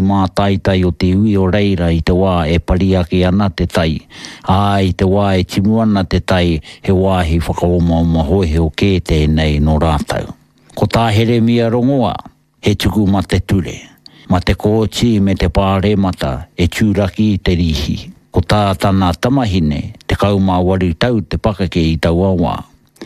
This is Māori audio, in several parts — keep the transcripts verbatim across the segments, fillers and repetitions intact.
mā tai tai o te ui o reira i te wā e pariake ana te tai. Ā, i te wā e timu ana te tai he wāhi whakaoma hohe o kē tēnei no rātau. Ko tā Heremia rongoa, he tuku ma te ture. Ma te kōti me te pāremata e tūraki i te rihi. Ko tā tana tamahine, te kaumā waru tau te pakake i tau awa.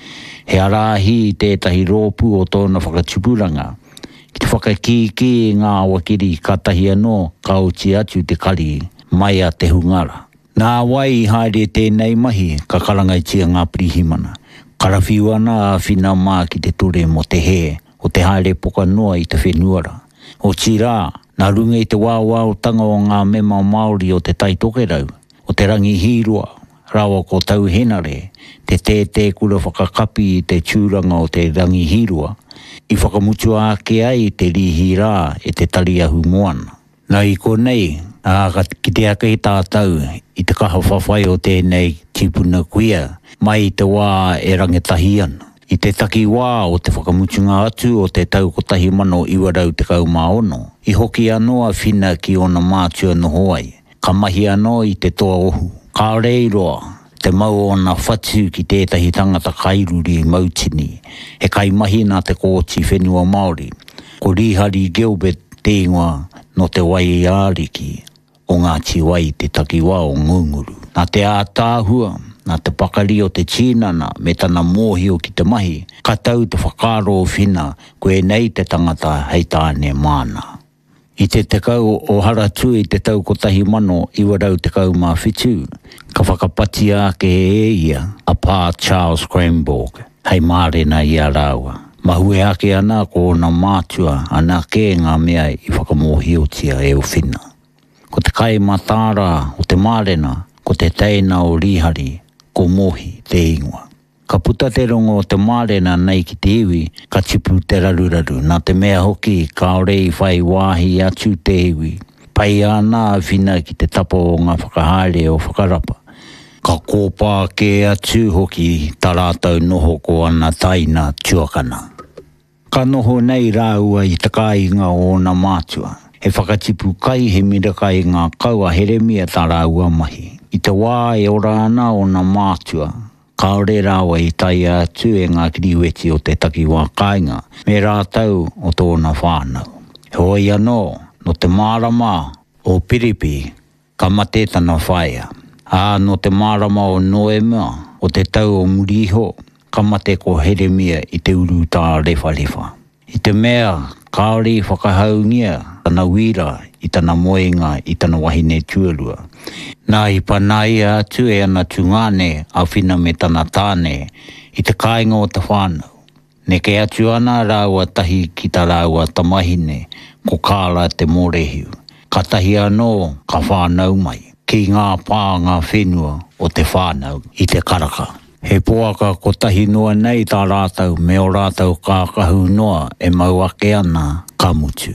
He arahi i tētahi rōpu o tōna whakatupuranga. Ki te whakakiki ngā wakiri katahi anō kauti atu te kari mai a te hungara. Nā wai i haere tēnei mahi ka karangatia ngā pirihimana. Karawhiu ana a whina mā ki te ture mo te he o te haere poka noa i te whenuara. O tira, nā runga i te wāwāo tanga o ngā mema Māori o te taitokerau, o te rangi hirua, rawa ko tau henare, te tētē kura whakakapi i te tūranga o te rangi hirua, i whakamutu ake ai te rihi rā e te tari ahu moana. Nā i konei, ā, ki te aka i tātau, i te kaha whawhai o tēnei tipuna kuia, mai i te wā e rangetahi ana. I te taki wā o te whakamutunga atu o te tau kotahi mano iwarau te kaumā ono, i hoki anō a whina ki ona mātua no hoai, ka mahi anō i te toa ohu. Ka reiroa, te mau ona whatu ki tētahi tangata kairuri mautini, he kai mahi nā te kōti whenua Māori, ko Rihari Gilbert te ingoa no te wai āriki o ngā tiwai te takiwā o ngunguru. Nā te ātāhua, nā te pakari o te tīnana me tana mōhio ki te mahi, ka tau te whakaro o whina koe nei te tangata hei tāne māna. I te tekau o haratu i te tau kotahi mano i warau te kau mā whitu, ka whakapati ake e ia a pā Charles Cranborg, hei mārena i a rāua. Mahue ake ana ko ona mātua ana ke ngā mea i whakamōhiotia e o whina. Ko te kai matāra o te mārena, ko te teina o Rihari, ko mohi te ingoa. Ka puta te rongo o te mārena nei ki te iwi, ka tipu te raruraru, nā te mea hoki ka orei whai wāhi atu te iwi. Pai ana a whina ki te tapo o ngā whakahaere o whakarapa. Ka kōpā ke atu hoki tā rātau noho ko ana taina tuakana. Ka noho nei rāua i te kāinga o na mātua. He whakatipu kai he mirakai ngā kaua Heremia tā rāua mahi. I te wā e ora ana o na mātua, ka ore rāua i tai atu e ngā kiriweti o te takiwā kāinga, me rātau o tōna whānau. He oi anō, no te mārama o Piripi, ka mate tana whaia. Ā, no te mārama o Noema, o te tau o Muriho, ka mate ko Heremia i te uru tā rewa rewa. I te mea, ka ore whakahaungia, tana wira i tana moenga i tana wahine tuarua. Nā i panai atu e ana tungane a whina me tana tāne i te kāinga o te whānau. Ne ke atu ana rāua tahi ki ta rāua tamahine ko kāla te mōrehiu. Ka tahi anō ka whānau mai ki ngā pā ngā whenua o te whānau i te karaka. He poaka ko tahi noa nei tā rātau me o rātau kākahu noa e mau ake ana ka mutu.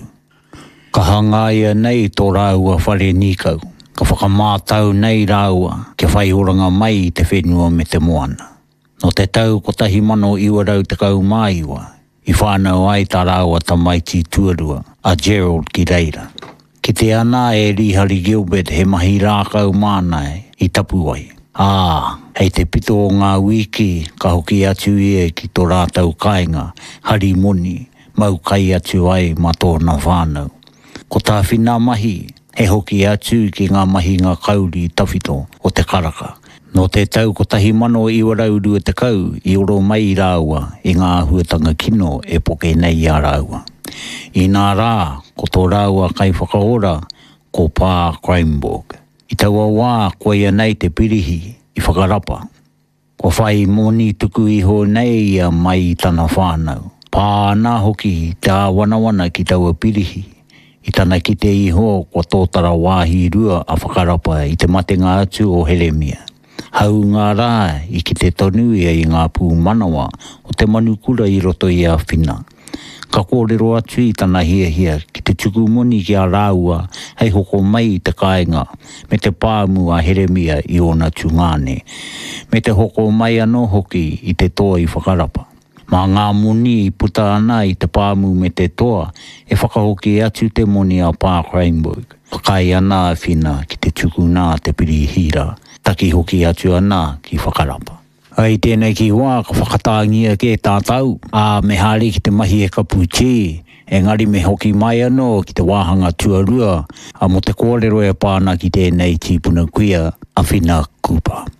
Ka hangaia nei tō rāua whare nikau. Ka whakamātau nei rāua ke whai oranga mai i te whenua me te moana. No te tau ko tahi mano iwarau te kau māiwa, i whānau ai tā rāua tamaiti tuarua a Gerald ki reira. Ki te ana e Rihari Gilbert he mahi rākau mānai i tapu ai. Ā, hei te pito o ngā wiki ka hoki atu ie ki tō rātau kāinga, hari moni, mau kai atu ai ma tōna whānau. Ko tā whina mahi, he hoki atu ki ngā mahi ngā kauri tawhito o te karaka. No te tau ko tahi mano i warau rua te kau i oro mai rāua i ngā huatanga kino e poke nei a rāua. I nā rā, ko tō rāua kai whakaora, ko pā Cranborg. I taua wā koe nei te pirihi i whakarapa. Ko whai moni tuku iho nei ia mai i tana whānau. Pā ana hoki te āwanawana ki taua pirihi. I tana ki te iho ko tōtara wāhi rua a whakarapa i te matenga atu o Heremia. Hau ngā rā i ki te tonu ia i ngā pū manawa o te manukura i roto i a whina. Ka kōrero atu i tana hia hia ki te tuku moni ki a rāua hei hoko mai i te kāinga me te pāmu a Heremia i ona tungane. Me te hoko mai anō hoki i te toa i whakarapa. Ma ngā muni i puta ana i te pāmu me te toa, e whakahoki atu te moni a Park Rainbow. Whakai ana whina ki te tukuna te pirihira. Taki hoki atu ana ki whakarapa. Ai tēnei ki wā ka whakatāngia ke tātau. A me hāre ki te mahi e kapuche. Engari me hoki mai anō ki te wāhanga tuarua. A mo te kōrero e pāna ki tēnei tīpuna kuia a whina kupa.